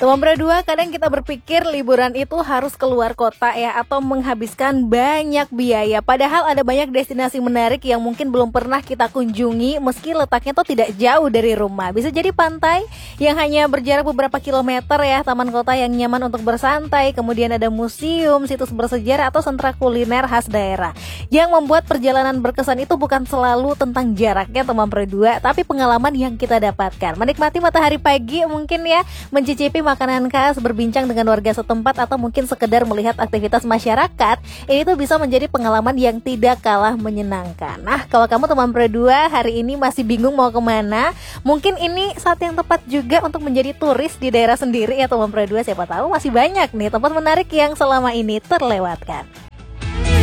Teman berdua, kadang kita berpikir liburan itu harus keluar kota ya, atau menghabiskan banyak biaya. Padahal ada banyak destinasi menarik yang mungkin belum pernah kita kunjungi meski letaknya tuh tidak jauh dari rumah. Bisa jadi pantai yang hanya berjarak beberapa kilometer ya, taman kota yang nyaman untuk bersantai, kemudian ada museum, situs bersejarah atau sentra kuliner khas daerah. Yang membuat perjalanan berkesan itu bukan selalu tentang jaraknya teman berdua, tapi pengalaman yang kita dapatkan. Menikmati matahari pagi mungkin ya, mencicipi makanan khas, berbincang dengan warga setempat, atau mungkin sekedar melihat aktivitas masyarakat. Ini tuh bisa menjadi pengalaman yang tidak kalah menyenangkan. Nah, kalau kamu teman berdua hari ini masih bingung mau kemana, mungkin ini saat yang tepat juga untuk menjadi turis di daerah sendiri ya teman berdua. Siapa tahu masih banyak nih tempat menarik yang selama ini terlewatkan.